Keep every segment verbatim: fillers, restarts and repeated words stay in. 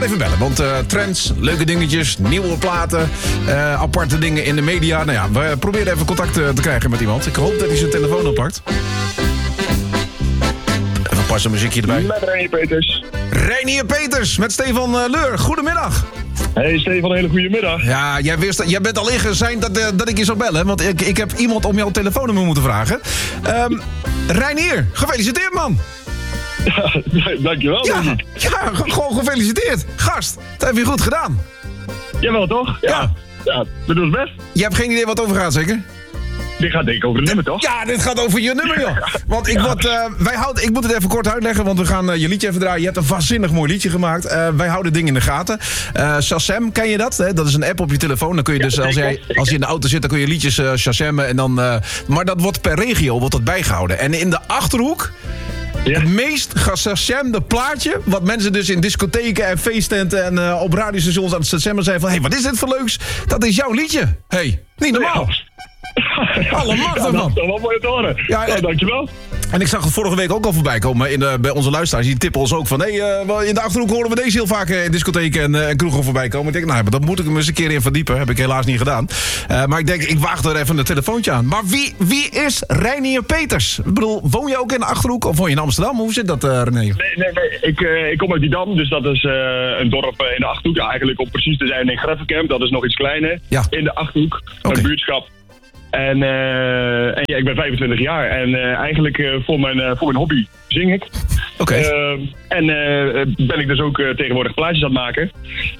Even bellen, want uh, trends, leuke dingetjes, nieuwe platen, uh, aparte dingen in de media. Nou ja, we proberen even contact uh, te krijgen met iemand. Ik hoop dat hij zijn telefoon oppakt. Even pas een muziekje erbij. Met Reinier Peters. Reinier Peters met Stefan uh, Leur. Goedemiddag. Hey Stefan, een hele goede middag. Ja, jij, wist, jij bent al ingezeind dat, uh, dat ik je zou bellen, want ik, ik heb iemand om jouw telefoonnummer moeten vragen. Um, Reinier, gefeliciteerd man. Ja, dankjewel. Ja, denk ik. ja, gewoon gefeliciteerd. Gast, dat heb je goed gedaan. Jawel toch? Ja. Ja. Ja, we doen ons best. Je hebt geen idee wat over gaat, zeker? Dit gaat denk ik over het nummer toch? Ja, dit gaat over je nummer, joh. Want ik, word, uh, wij houden, ik moet het even kort uitleggen, want we gaan uh, je liedje even draaien. Je hebt een waanzinnig mooi liedje gemaakt. Uh, wij houden dingen in de gaten. Uh, Shazam, ken je dat? Hè? Dat is een app op je telefoon. Dan kun je dus, als, jij, als je in de auto zit, dan kun je liedjes uh, Shazammen. En dan, uh, maar dat wordt per regio wordt dat bijgehouden. En in de Achterhoek... Ja. Het meest geshazamde plaatje, wat mensen dus in discotheken en feesttenten en uh, op radiostations aan het shazammen zijn van, hé, hey, wat is dit voor leuks? Dat is jouw liedje. Hé, hey, niet normaal. Ja. Alle macht ja, ervan. Dat is wel mooi te horen. Ja, ja, dankjewel. En ik zag het vorige week ook al voorbij komen in de, bij onze luisteraars. Die tippen ons ook van, hé, hey, uh, in de Achterhoek horen we deze heel vaak in discotheken en, uh, en kroegen voorbij komen. Ik denk, nou, dat moet ik hem eens een keer in verdiepen. Heb ik helaas niet gedaan. Uh, maar ik denk, ik waag er even een telefoontje aan. Maar wie, wie is Reinier Peters? Ik bedoel, woon je ook in de Achterhoek of woon je in Amsterdam? Hoe zit dat, uh, René? Nee, nee, nee. Ik, uh, ik kom uit Didam, dus dat is uh, een dorp uh, in de Achterhoek. Ja, eigenlijk om precies te zijn in Greffenkamp. Dat is nog iets kleiner. Ja. In de Achterhoek. Okay. Een buurtschap. En, uh, en ja, ik ben vijfentwintig jaar en uh, eigenlijk uh, voor, mijn, uh, voor mijn hobby zing ik. Oké. Okay. Uh, en uh, ben ik dus ook uh, tegenwoordig plaatjes aan het maken.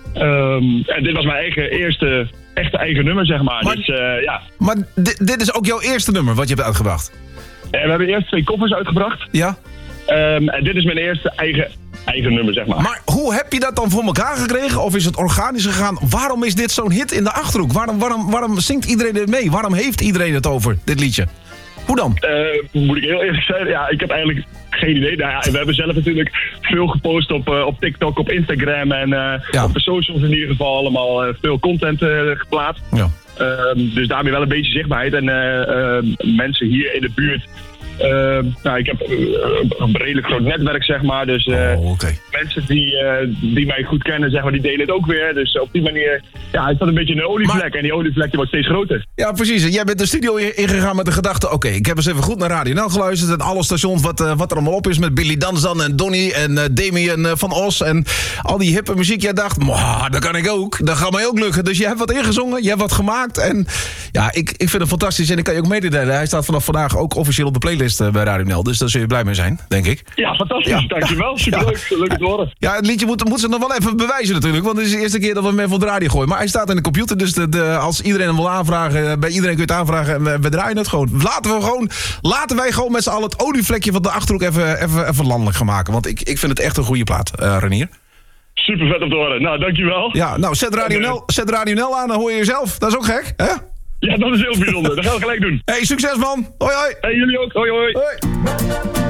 Um, en dit was mijn eigen eerste, echte eigen nummer, zeg maar. Maar, dus, uh, ja. maar dit, dit is ook jouw eerste nummer wat je hebt uitgebracht? Uh, we hebben eerst twee koffers uitgebracht. Ja. Um, en dit is mijn eerste eigen, eigen nummer, zeg maar. Maar hoe heb je dat dan voor elkaar gekregen? Of is het organisch gegaan? Waarom is dit zo'n hit in de Achterhoek? Waarom, waarom, waarom zingt iedereen het mee? Waarom heeft iedereen het over, dit liedje? Hoe dan? Uh, moet ik heel eerlijk zijn? Ja, ik heb eigenlijk geen idee. Nou ja, we hebben zelf natuurlijk veel gepost op, uh, op TikTok, op Instagram en uh, ja. op de socials in ieder geval allemaal uh, veel content uh, geplaatst. Ja. Uh, dus daarmee wel een beetje zichtbaarheid. En uh, uh, mensen hier in de buurt... Uh, nou, ik heb uh, een redelijk groot netwerk, zeg maar. Dus uh, oh, okay. mensen die, uh, die mij goed kennen, zeg maar, die delen het ook weer. Dus op die manier, ja, het staat een beetje een olievlek. Maar... En die olievlek die wordt steeds groter. Ja, precies. Jij bent de studio ingegaan met de gedachte... Oké, okay, ik heb eens even goed naar Radio N L geluisterd... en alle stations wat, uh, wat er allemaal op is... met Billy Danzan en Donny en uh, Damien uh, van Os... en al die hippe muziek. Jij dacht, dat kan ik ook. Dat gaat mij ook lukken. Dus je hebt wat ingezongen, je hebt wat gemaakt. En ja, ik, ik vind het fantastisch. En ik kan je ook mededelen. Hij staat vanaf vandaag ook officieel op de playlist bij Radio N L. Dus daar zul je blij mee zijn, denk ik. Ja, fantastisch. Ja. Dankjewel. Superleuk. Ja. Leuk te horen. Ja, het liedje moet, moet ze nog wel even bewijzen natuurlijk. Want het is de eerste keer dat we hem even op de radio gooien. Maar hij staat in de computer. Dus de, de, als iedereen hem wil aanvragen, bij iedereen kun je het aanvragen. En we, we draaien het gewoon. Laten we gewoon, laten wij gewoon met z'n allen het olievlekje van de Achterhoek even, even, even landelijk gaan maken. Want ik, ik vind het echt een goede plaat, uh, Reinier. Super vet om te horen. Nou, dankjewel. Ja, nou, zet Radio N L, zet Radio N L aan, dan hoor je jezelf. Dat is ook gek, hè? Ja, dat is heel bijzonder. Dat gaan we gelijk doen. Hey, succes man. Hoi, hoi. Hey, jullie ook. Hoi, hoi. Hoi.